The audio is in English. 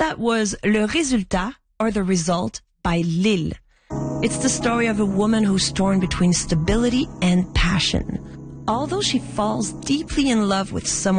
that was Le Résultat, or The Result, by Lille. It's the story of a woman who's torn between stability and passion. Although she falls deeply in love with someone